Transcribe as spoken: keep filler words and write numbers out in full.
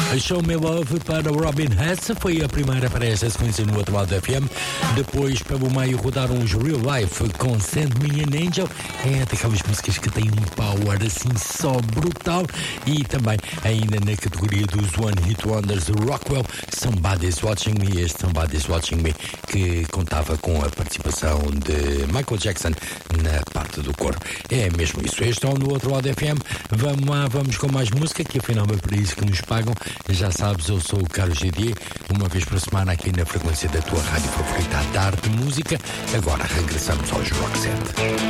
Show Me Love para Robin Hess foi a primeira para esta sequência no outro lado da F M. Depois, pelo meio, rodaram os Real Life com Send Me an Angel. É daquelas músicas que têm um power assim só brutal. E também, ainda na categoria dos One Hit Wonders, Rockwell, Somebody's Watching Me. Este Somebody's Watching Me que contava com a participação de Michael Jackson na parte do coro. É mesmo isso. Este é o no outro lado da F M. Vamos lá, vamos com mais música, que afinal é para isso que nos pagam. Já sabes, eu sou o Carlos G D, uma vez por semana aqui na frequência da tua rádio favorita, à tarde de música. Agora regressamos aos Rock Set.